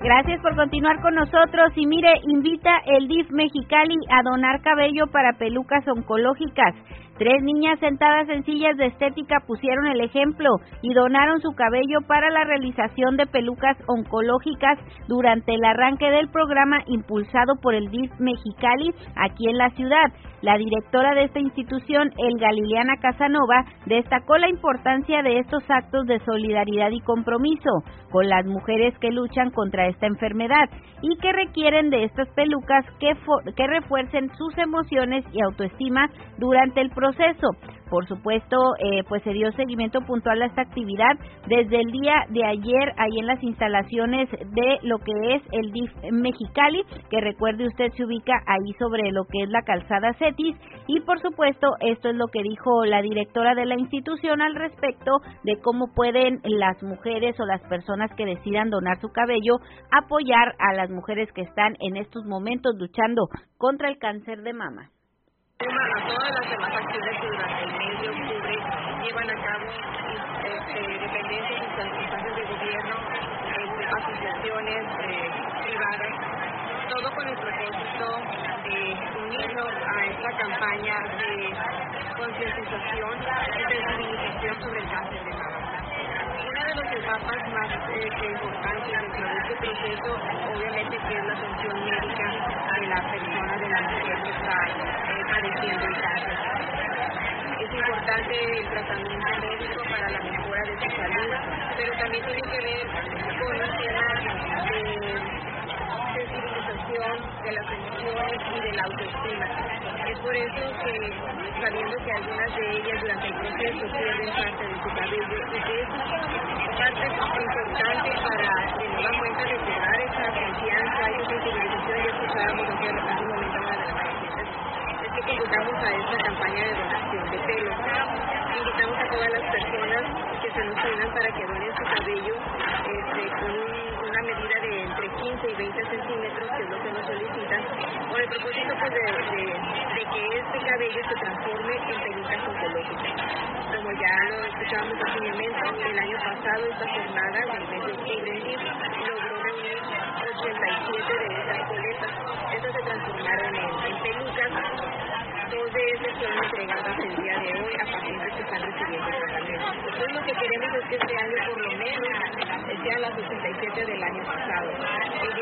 Gracias por continuar con nosotros y mire, invita el DIF Mexicali a donar cabello para pelucas oncológicas. 3 niñas sentadas en sillas de estética pusieron el ejemplo y donaron su cabello para la realización de pelucas oncológicas durante el arranque del programa impulsado por el DIF Mexicali aquí en la ciudad. La directora de esta institución, Elga Liliana Casanova, destacó la importancia de estos actos de solidaridad y compromiso con las mujeres que luchan contra esta enfermedad y que requieren de estas pelucas que refuercen sus emociones y autoestima durante el proceso. Por supuesto, pues se dio seguimiento puntual a esta actividad desde el día de ayer ahí en las instalaciones de lo que es el DIF Mexicali, que recuerde usted se ubica ahí sobre lo que es la calzada Cetis, y por supuesto esto es lo que dijo la directora de la institución al respecto de cómo pueden las mujeres o las personas que decidan donar su cabello apoyar a las mujeres que están en estos momentos luchando contra el cáncer de mama. A todas las demás acciones que durante el mes de octubre llevan a cabo dependencias y instancias de gobierno, asociaciones privadas, todo con el propósito de unirnos a esta campaña de concientización y sensibilización sobre el cáncer de mama. Una de las etapas más importantes dentro de este proceso, obviamente, que es la atención médica de la persona, de la mujer que está padeciendo el cáncer. Es importante el tratamiento médico para la mejora de su salud, pero también tiene que ver con un tema de sensibilización de las emociones y de la autoestima. Es por eso que, sabiendo que algunas de ellas durante el proceso pierden parte de su cabello, y que es parte importante para de nueva cuenta recuperar esa confianza y esa sensibilización. Ya escuchábamos aquí hace un momento a una de las pacientes, es que convocamos a esta campaña de donación de pelo. Invitamos a todas las personas que se nos unan para que donen su cabello con una medida de entre 15 y 20 centímetros, que es lo que nos solicitan, con el propósito pues, de que este cabello se transforme en pelucas oncológicas. Como ya lo escuchábamos hace un momento, el año pasado esta jornada, en el mes de octubre, logró reunir 87 de esas coletas. Estas se transformaron en pelucas. 2 de esas fueron entregadas el día de hoy a pacientes que están recibiendo tratamiento. Entonces lo que queremos es que este año por lo menos sean las 87 del año pasado.